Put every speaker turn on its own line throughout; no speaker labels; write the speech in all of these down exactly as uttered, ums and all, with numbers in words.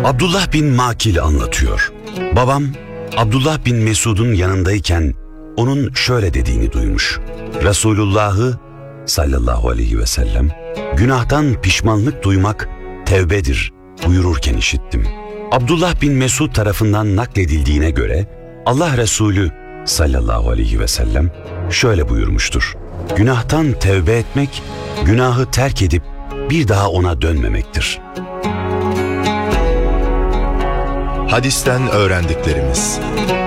Abdullah bin Makil anlatıyor. Babam Abdullah bin Mesud'un yanındayken onun şöyle dediğini duymuş. Resulullah'ı sallallahu aleyhi ve sellem günahtan pişmanlık duymak tevbedir buyururken işittim. Abdullah bin Mesud tarafından nakledildiğine göre Allah Resulü sallallahu aleyhi ve sellem şöyle buyurmuştur. Günahtan tevbe etmek, günahı terk edip bir daha ona dönmemektir.
Hadisten öğrendiklerimiz.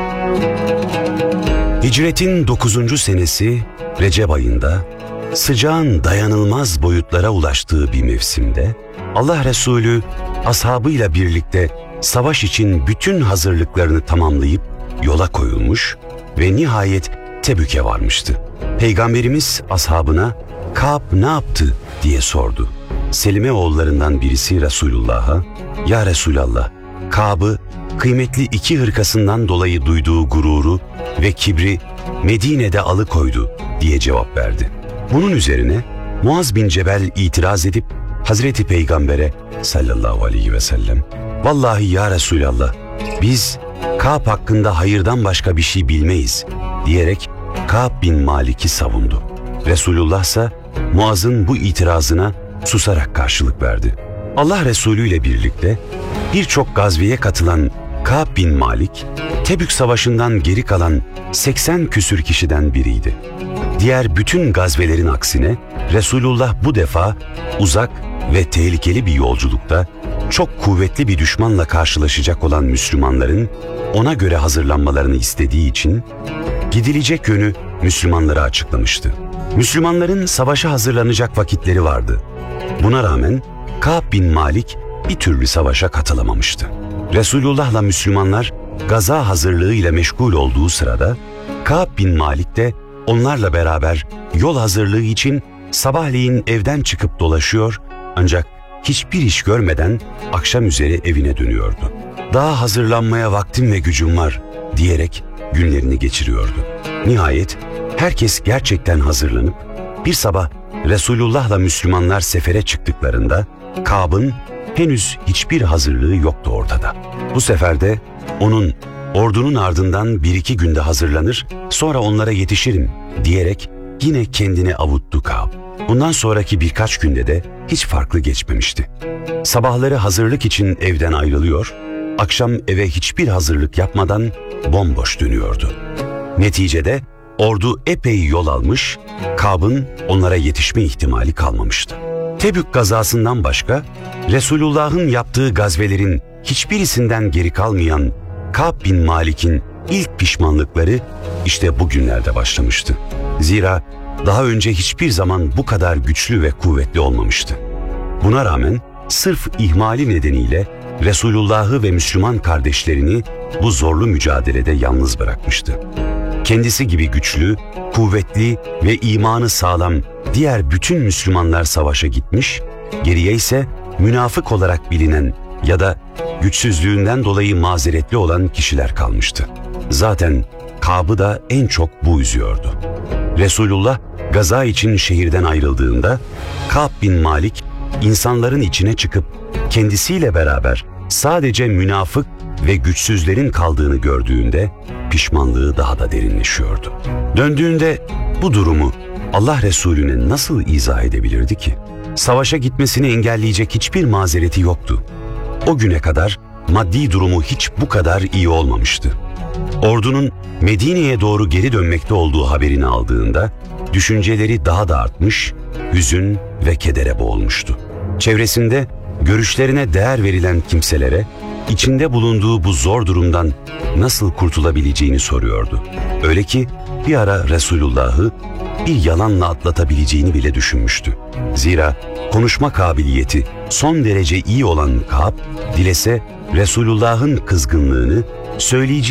Hicretin dokuzuncu senesi Recep ayında sıcağın dayanılmaz boyutlara ulaştığı bir mevsimde Allah Resulü ashabıyla birlikte savaş için bütün hazırlıklarını tamamlayıp yola koyulmuş ve nihayet Tebük'e varmıştı. Peygamberimiz ashabına Kâb ne yaptı diye sordu. Selime oğullarından birisi Resulullah'a ya Resulallah, Kâb'ı kıymetli iki hırkasından dolayı duyduğu gururu ve kibri Medine'de alıkoydu diye cevap verdi. Bunun üzerine Muaz bin Cebel itiraz edip Hazreti Peygamber'e sallallahu aleyhi ve sellem vallahi ya Resulallah biz Kâb hakkında hayırdan başka bir şey bilmeyiz diyerek Kâb bin Malik'i savundu. Resulullah ise Muaz'ın bu itirazına susarak karşılık verdi. Allah Resulü ile birlikte birçok gazveye katılan Kâb bin Malik, Tebük Savaşı'ndan geri kalan seksen küsür kişiden biriydi. Diğer bütün gazvelerin aksine Resulullah bu defa uzak ve tehlikeli bir yolculukta çok kuvvetli bir düşmanla karşılaşacak olan Müslümanların ona göre hazırlanmalarını istediği için gidilecek yönü Müslümanlara açıklamıştı. Müslümanların savaşa hazırlanacak vakitleri vardı. Buna rağmen Kâb bin Malik bir türlü savaşa katılamamıştı. Resulullah'la Müslümanlar gaza hazırlığıyla meşgul olduğu sırada Kâb bin Malik de onlarla beraber yol hazırlığı için sabahleyin evden çıkıp dolaşıyor ancak hiçbir iş görmeden akşam üzeri evine dönüyordu. Daha hazırlanmaya vaktim ve gücüm var diyerek günlerini geçiriyordu. Nihayet herkes gerçekten hazırlanıp bir sabah Resulullah'la Müslümanlar sefere çıktıklarında Kâb'ın henüz hiçbir hazırlığı yoktu ortada. Bu sefer de onun ordunun ardından bir iki günde hazırlanır sonra onlara yetişirim diyerek yine kendini avuttu Kâb. Bundan sonraki birkaç günde de hiç farklı geçmemişti. Sabahları hazırlık için evden ayrılıyor, akşam eve hiçbir hazırlık yapmadan bomboş dönüyordu. Neticede ordu epey yol almış, Kâb'ın onlara yetişme ihtimali kalmamıştı. Tebük gazasından başka Resulullah'ın yaptığı gazvelerin hiçbirisinden geri kalmayan Kâb bin Malik'in ilk pişmanlıkları işte bugünlerde başlamıştı. Zira daha önce hiçbir zaman bu kadar güçlü ve kuvvetli olmamıştı. Buna rağmen sırf ihmali nedeniyle Resulullah'ı ve Müslüman kardeşlerini bu zorlu mücadelede yalnız bırakmıştı. Kendisi gibi güçlü, kuvvetli ve imanı sağlam diğer bütün Müslümanlar savaşa gitmiş, geriye ise münafık olarak bilinen ya da güçsüzlüğünden dolayı mazeretli olan kişiler kalmıştı. Zaten Kâb'ı da en çok bu üzüyordu. Resulullah gaza için şehirden ayrıldığında Kâb bin Malik insanların içine çıkıp kendisiyle beraber sadece münafık ve güçsüzlerin kaldığını gördüğünde pişmanlığı daha da derinleşiyordu. Döndüğünde bu durumu Allah Resulüne nasıl izah edebilirdi ki? Savaşa gitmesini engelleyecek hiçbir mazereti yoktu. O güne kadar maddi durumu hiç bu kadar iyi olmamıştı. Ordunun Medine'ye doğru geri dönmekte olduğu haberini aldığında düşünceleri daha da artmış, hüzün ve kedere boğulmuştu. Çevresinde görüşlerine değer verilen kimselere içinde bulunduğu bu zor durumdan nasıl kurtulabileceğini soruyordu. Öyle ki bir ara Resulullah'ı bir yalanla atlatabileceğini bile düşünmüştü. Zira konuşma kabiliyeti son derece iyi olan Kâb, dilese Resulullah'ın kızgınlığını söyleyeceği